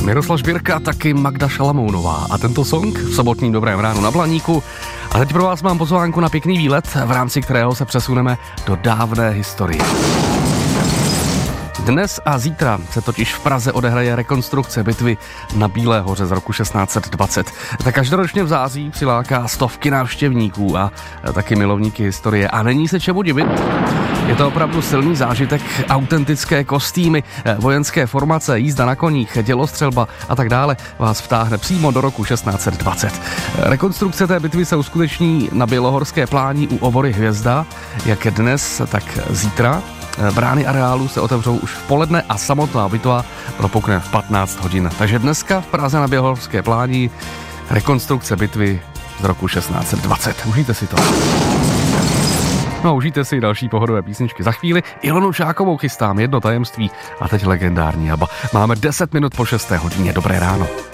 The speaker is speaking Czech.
Miroslav Žbírka, taky Magda Šalamounová a tento song v sobotním Dobrém ránu na Blaníku. A teď pro vás mám pozvánku na pěkný výlet, v rámci kterého se přesuneme do dávné historie. Dnes a zítra se totiž v Praze odehraje rekonstrukce bitvy na Bílé hoře z roku 1620. Tak každoročně v září přiláká stovky návštěvníků a taky milovníky historie. A není se čemu divit. Je to opravdu silný zážitek, autentické kostýmy, vojenské formace, jízda na koních, dělostřelba a tak dále vás vtáhne přímo do roku 1620. Rekonstrukce té bitvy se uskuteční na Bělohorské pláni u Obory Hvězda, jak dnes, tak zítra. Brány areálu se otevřou už v poledne a samotná bitva propukne v 15 hodin. Takže dneska v Praze na Bělohorské pláni rekonstrukce bitvy z roku 1620. Užijte si to. No, užijte si další pohodové písničky. Za chvíli Ilonu Šákovou chystám, Jedno tajemství a teď legendární ABBA. Máme 10 minut po 6. hodině. Dobré ráno.